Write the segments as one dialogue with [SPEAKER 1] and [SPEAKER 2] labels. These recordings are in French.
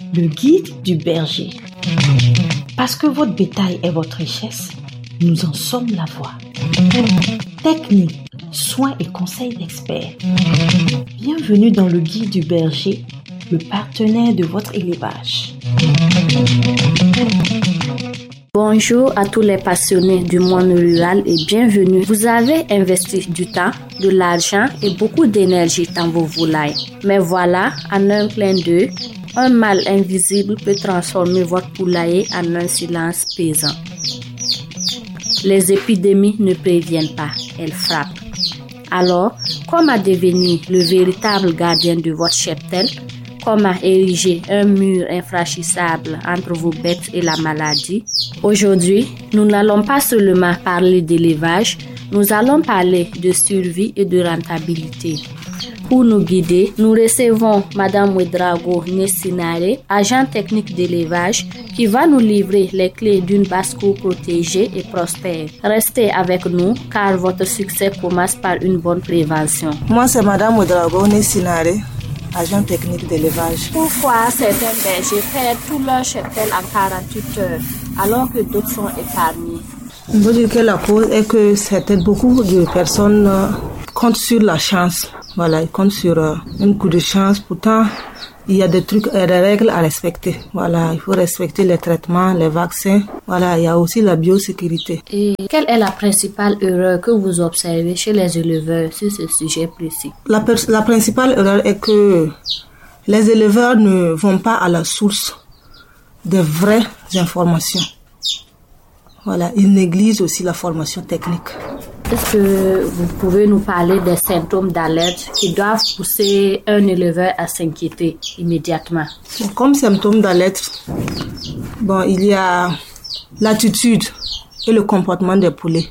[SPEAKER 1] le guide du berger. Parce que votre bétail est votre richesse, nous en sommes la voix. Techniques, soins et conseils d'experts. Bienvenue dans le guide du berger, le partenaire de votre élevage.
[SPEAKER 2] Bonjour à tous les passionnés du monde rural et bienvenue. Vous avez investi du temps, de l'argent et beaucoup d'énergie dans vos volailles. Mais voilà, en un clin d'œil, un mal invisible peut transformer votre poulailler en un silence pesant. Les épidémies ne préviennent pas, elles frappent. Alors, comment devenir le véritable gardien de votre cheptel? Comment ériger un mur infranchissable entre vos bêtes et la maladie? Aujourd'hui, nous n'allons pas seulement parler d'élevage, nous allons parler de survie et de rentabilité. Pour nous guider, nous recevons Madame Ouedraogo Nessinare, agent technique d'élevage, qui va nous livrer les clés d'une basse-cour protégée et prospère. Restez avec nous car votre succès commence par une bonne prévention.
[SPEAKER 3] Moi, c'est Madame Ouedraogo Nessinare, agent technique d'élevage.
[SPEAKER 2] Pourquoi certains bergers perdent tout leur cheptel en 48 heures alors que d'autres sont épargnés?
[SPEAKER 3] On veut dire que la cause est que beaucoup de personnes comptent sur la chance. Voilà, ils comptent sur un coup de chance. Pourtant, il y a des trucs et des règles à respecter. Voilà, il faut respecter les traitements, les vaccins. Voilà, il y a aussi la biosécurité.
[SPEAKER 2] Et quelle est la principale erreur que vous observez chez les éleveurs sur ce sujet précis?
[SPEAKER 3] La principale erreur est que les éleveurs ne vont pas à la source des vraies informations. Voilà, ils négligent aussi la formation technique.
[SPEAKER 2] Est-ce que vous pouvez nous parler des symptômes d'alerte qui doivent pousser un éleveur à s'inquiéter immédiatement?
[SPEAKER 3] Comme symptômes d'alerte, il y a l'attitude et le comportement des poulets.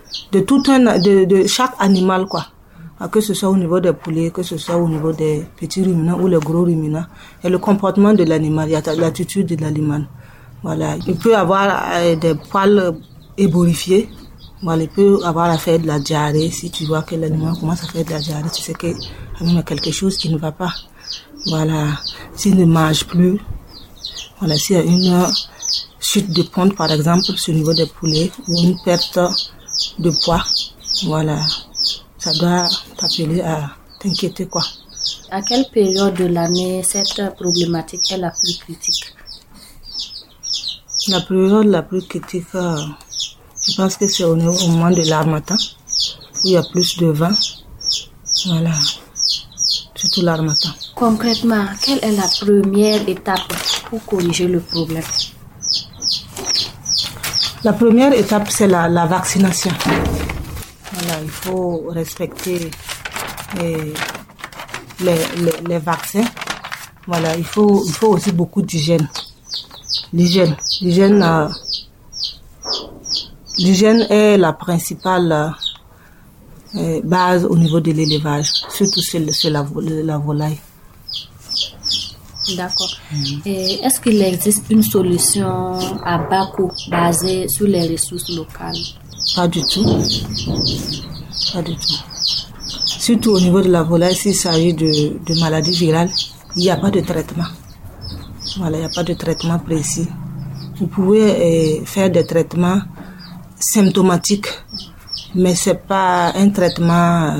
[SPEAKER 3] De chaque animal, quoi. Que ce soit au niveau des poulets, que ce soit au niveau des petits ruminants ou les gros ruminants. Et le comportement de l'animal, il y a l'attitude de l'animal. Voilà, il peut avoir des poils éborifiés. Voilà, il peut avoir à faire de la diarrhée. Si tu vois que l'animal commence à faire de la diarrhée, tu sais qu'il y a quelque chose qui ne va pas. Voilà, s'il ne mange plus, voilà, s'il y a une chute de ponte par exemple sur le niveau des poulets ou une perte de poids, voilà, ça doit t'appeler à t'inquiéter, quoi.
[SPEAKER 2] À quelle période de l'année cette problématique est la plus critique?
[SPEAKER 3] La période la plus critique, je pense que c'est au moment de l'harmattan, où il y a plus de vent. Voilà, surtout l'harmattan.
[SPEAKER 2] Concrètement, quelle est la première étape pour corriger le problème?
[SPEAKER 3] La première étape, c'est la vaccination. Voilà, il faut respecter les vaccins. Voilà, il faut aussi beaucoup d'hygiène. L'hygiène est la principale base au niveau de l'élevage, surtout c'est la volaille.
[SPEAKER 2] D'accord. Et est-ce qu'il existe une solution à bas coût basée sur les ressources locales?
[SPEAKER 3] Pas du tout. Pas du tout. Surtout au niveau de la volaille, s'il s'agit de maladies virales, il n'y a pas de traitement. Voilà, il n'y a pas de traitement précis. Vous pouvez faire des traitements symptomatiques, mais ce n'est pas un traitement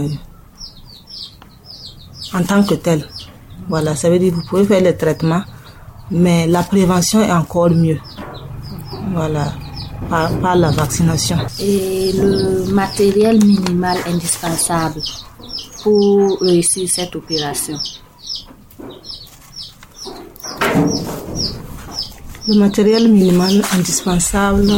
[SPEAKER 3] en tant que tel. Voilà, ça veut dire que vous pouvez faire les traitements, mais la prévention est encore mieux. Voilà, par la vaccination.
[SPEAKER 2] Et le matériel minimal indispensable pour réussir cette opération?
[SPEAKER 3] Le matériel minimal indispensable,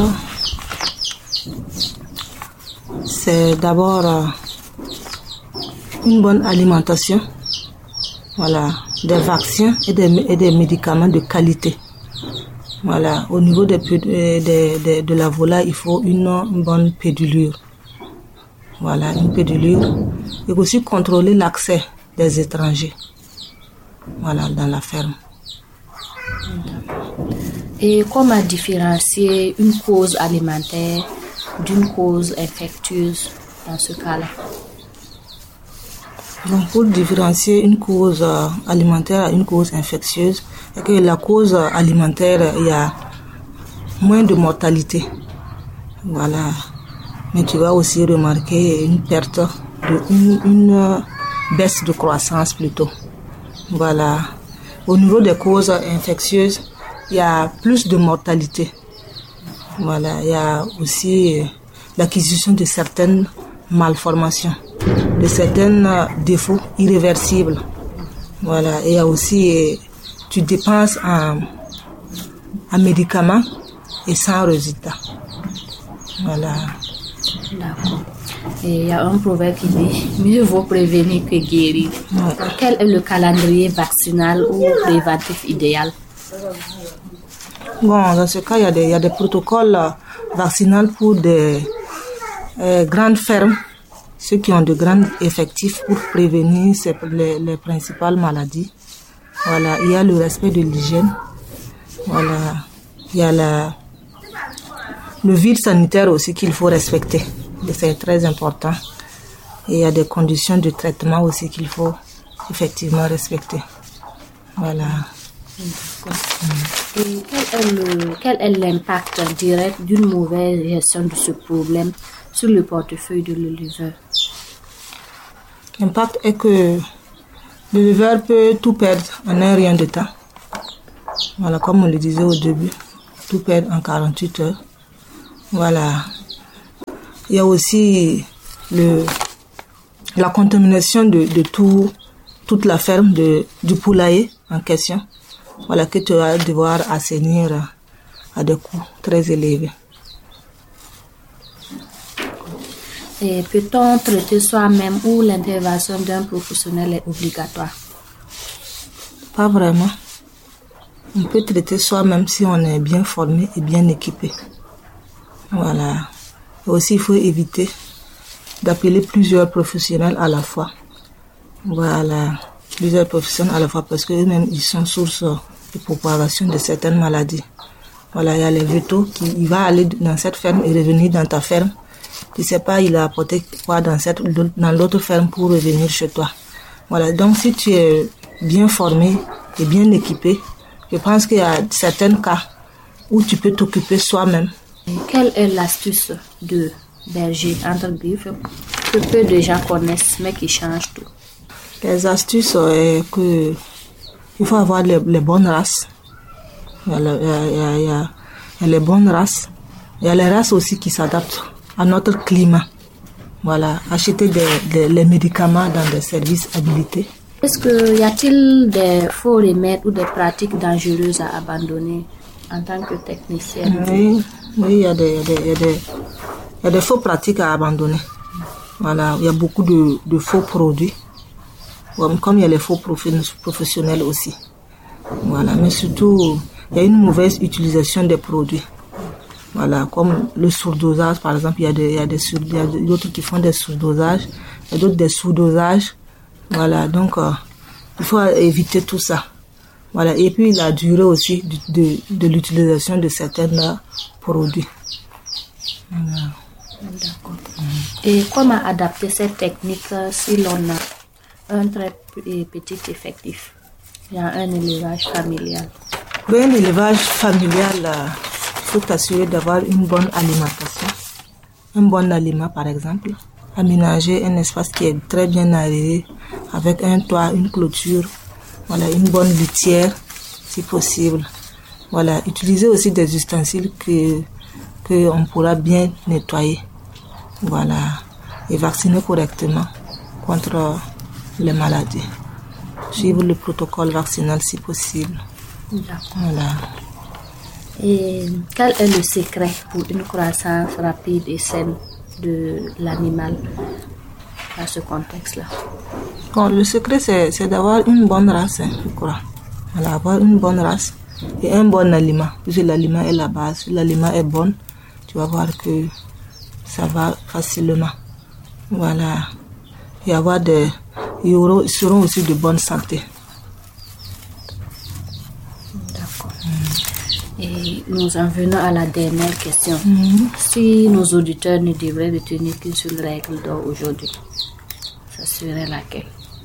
[SPEAKER 3] c'est d'abord une bonne alimentation, voilà, des vaccins et des médicaments de qualité. Voilà, au niveau de la volaille, il faut une bonne pédulure. Voilà, une pédulure. Et aussi contrôler l'accès des étrangers. Voilà, dans la ferme.
[SPEAKER 2] Et comment différencier une cause alimentaire d'une cause infectieuse dans ce cas-là?
[SPEAKER 3] Donc, pour différencier une cause alimentaire à une cause infectieuse, c'est que la cause alimentaire, il y a moins de mortalité. Voilà. Mais tu vas aussi remarquer une perte, une baisse de croissance plutôt. Voilà. Au niveau des causes infectieuses, il y a plus de mortalité. Voilà. Il y a aussi l'acquisition de certaines malformations, de certains défauts irréversibles. Voilà. Et il y a aussi, tu dépenses en médicaments et sans résultat. Voilà.
[SPEAKER 2] D'accord. Et il y a un proverbe qui dit mieux vaut prévenir que guérir.
[SPEAKER 3] Ouais.
[SPEAKER 2] Donc, quel est le calendrier vaccinal ou préventif idéal?
[SPEAKER 3] Bon, dans ce cas, il y a des protocoles vaccinaux pour des grandes fermes, ceux qui ont de grands effectifs pour prévenir les principales maladies. Voilà, il y a le respect de l'hygiène. Voilà, il y a le vide sanitaire aussi qu'il faut respecter. Et c'est très important. Et il y a des conditions de traitement aussi qu'il faut effectivement respecter. Voilà.
[SPEAKER 2] Et quel est l'impact direct d'une mauvaise gestion de ce problème sur le portefeuille de l'éleveur?
[SPEAKER 3] L'impact est que l'éleveur peut tout perdre en un rien de temps. Voilà, comme on le disait au début, tout perdre en 48 heures. Voilà. Il y a aussi la contamination de toute la ferme du poulailler en question. Voilà, que tu vas devoir assainir à des coûts très élevés.
[SPEAKER 2] Et peut-on traiter soi-même ou l'intervention d'un professionnel est obligatoire?
[SPEAKER 3] Pas vraiment. On peut traiter soi-même si on est bien formé et bien équipé. Voilà. Et aussi, il faut éviter d'appeler plusieurs professionnels à la fois. Voilà. Plusieurs professionnels à la fois parce qu'eux-mêmes, ils sont source de propagation de certaines maladies. Voilà, il y a les vétos il va aller dans cette ferme et revenir dans ta ferme. Tu sais pas, il a apporté quoi dans l'autre ferme pour revenir chez toi. Voilà, donc si tu es bien formé et bien équipé, je pense qu'il y a certains cas où tu peux t'occuper soi-même.
[SPEAKER 2] Et quelle est l'astuce de berger entre griffes que peu de gens connaissent mais qui change tout?
[SPEAKER 3] Les astuces, c'est que il faut avoir les bonnes races. Il y a les bonnes races. Il y a les races aussi qui s'adaptent à notre climat. Voilà, acheter les médicaments dans des services habilités.
[SPEAKER 2] Est-ce qu'il y a-t-il des faux remèdes ou des pratiques dangereuses à abandonner en tant que technicienne?
[SPEAKER 3] Oui, il y a des faux pratiques à abandonner. Voilà, il y a beaucoup de faux produits. Comme il y a les faux professionnels aussi. Voilà, mais surtout, il y a une mauvaise utilisation des produits. Voilà, comme le surdosage, par exemple, il y a d'autres qui font des surdosages, il y a d'autres des sous-dosages. Voilà, donc, il faut éviter tout ça. Voilà, et puis la durée aussi de l'utilisation de certains produits. Voilà.
[SPEAKER 2] D'accord. Et comment adapter cette technique si l'on a un très petit effectif? Il y a un élevage familial.
[SPEAKER 3] Pour un élevage familial, il faut t'assurer d'avoir une bonne alimentation. Un bon aliment, par exemple. Aménager un espace qui est très bien aéré, avec un toit, une clôture. Voilà, une bonne litière, si possible. Voilà, utiliser aussi des ustensiles que on pourra bien nettoyer. Voilà, et vacciner correctement contre les maladies. Suivre le protocole vaccinal si possible.
[SPEAKER 2] D'accord.
[SPEAKER 3] Voilà.
[SPEAKER 2] Et quel est le secret pour une croissance rapide et saine de l'animal dans ce contexte-là?
[SPEAKER 3] Bon, le secret, c'est d'avoir une bonne race, je crois. Voilà, avoir une bonne race et un bon aliment. Puisque l'aliment est la base. Si l'aliment est bon, tu vas voir que ça va facilement. Voilà. Et ils seront aussi de bonne santé.
[SPEAKER 2] D'accord. Et nous en venons à la dernière question. Si nos auditeurs ne devraient retenir qu'une seule règle d'or aujourd'hui, ça serait laquelle?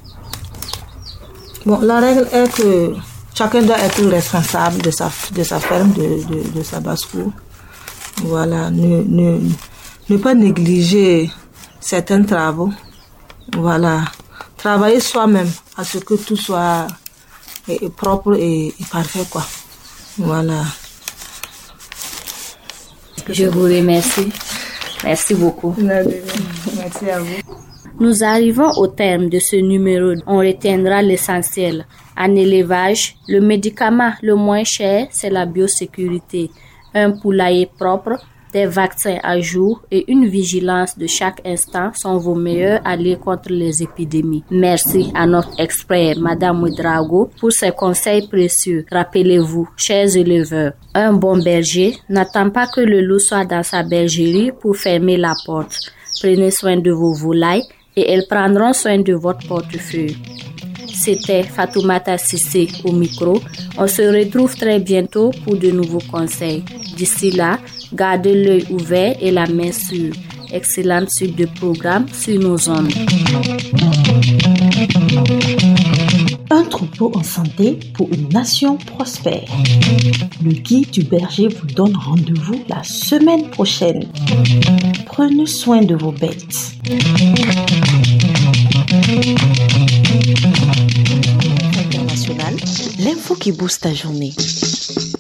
[SPEAKER 3] Bon, la règle est que chacun doit être responsable de sa ferme, de sa basse-cour. Voilà, ne pas négliger certains travaux. Voilà, travailler soi-même à ce que tout soit propre et parfait, quoi. Voilà.
[SPEAKER 2] Je vous remercie. Merci beaucoup.
[SPEAKER 3] Merci à vous.
[SPEAKER 2] Nous arrivons au terme de ce numéro. On retiendra l'essentiel. En élevage, le médicament le moins cher, c'est la biosécurité. Un poulailler propre, des vaccins à jour et une vigilance de chaque instant sont vos meilleurs alliés contre les épidémies. Merci à notre expert, Madame Ouedraogo, pour ses conseils précieux. Rappelez-vous, chers éleveurs, un bon berger n'attend pas que le loup soit dans sa bergerie pour fermer la porte. Prenez soin de vos volailles et elles prendront soin de votre portefeuille. C'était Fatoumata Sissé au micro. On se retrouve très bientôt pour de nouveaux conseils. D'ici là, gardez l'œil ouvert et la main sûre. Excellente suite de programmes sur nos ondes.
[SPEAKER 1] Un troupeau en santé pour une nation prospère. Le guide du berger vous donne rendez-vous la semaine prochaine. Prenez soin de vos bêtes. International, l'info qui booste ta journée.